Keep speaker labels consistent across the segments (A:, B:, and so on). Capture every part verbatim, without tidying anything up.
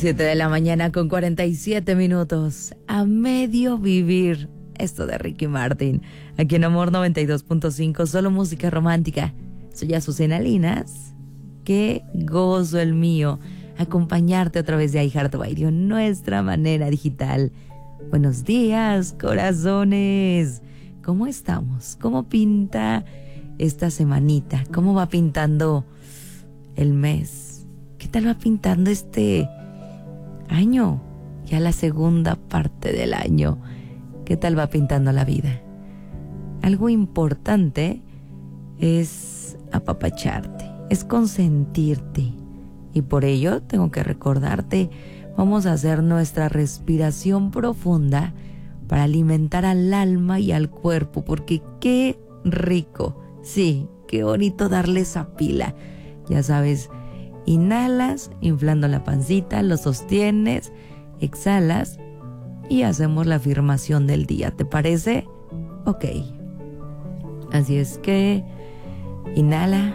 A: Siete de la mañana con cuarenta y siete minutos. A medio vivir. Esto de Ricky Martin. Aquí en Amor noventa y dos punto cinco. Solo música romántica. Soy Azucena Linas. Qué gozo el mío acompañarte a través de iHeartRadio, nuestra manera digital. Buenos días, corazones. ¿Cómo estamos? ¿Cómo pinta esta semanita? ¿Cómo va pintando el mes? ¿Qué tal va pintando este año? Ya la segunda parte del año. ¿Qué tal va pintando la vida? Algo importante es apapacharte, es consentirte. Y por ello tengo que recordarte, vamos a hacer nuestra respiración profunda para alimentar al alma y al cuerpo, porque qué rico, sí, qué bonito darle esa pila. Ya sabes, inhalas, inflando la pancita, lo sostienes, exhalas y hacemos la afirmación del día. ¿Te parece? Ok. Así es que inhala.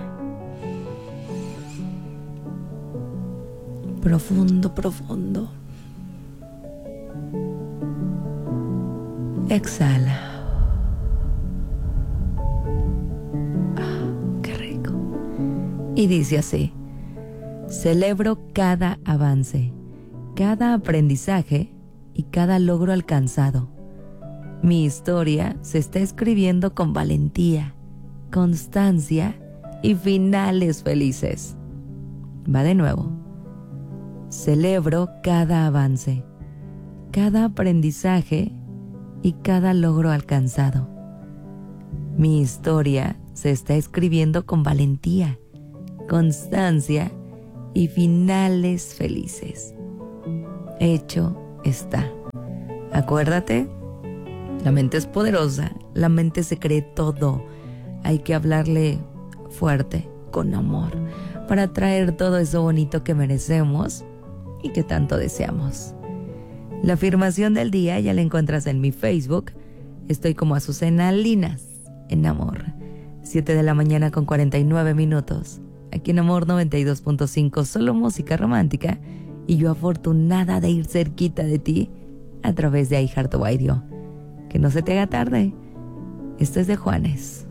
A: Profundo, profundo. Exhala. Ah, qué rico. Y dice así: celebro cada avance, cada aprendizaje y cada logro alcanzado. Mi historia se está escribiendo con valentía, constancia y finales felices. Va de nuevo. Celebro cada avance, cada aprendizaje y cada logro alcanzado. Mi historia se está escribiendo con valentía, constancia y finales felices. Hecho está. Acuérdate, la mente es poderosa, la mente se cree todo. Hay que hablarle fuerte, con amor, para traer todo eso bonito que merecemos y que tanto deseamos. La afirmación del día ya la encuentras en mi Facebook. Estoy como Azucena Linas, en Amor. Siete de la mañana con cuarenta y nueve minutos. Aquí en Amor noventa y dos punto cinco, solo música romántica. Y yo afortunada de ir cerquita de ti a través de iHeartRadio. Que no se te haga tarde. Esto es de Juanes.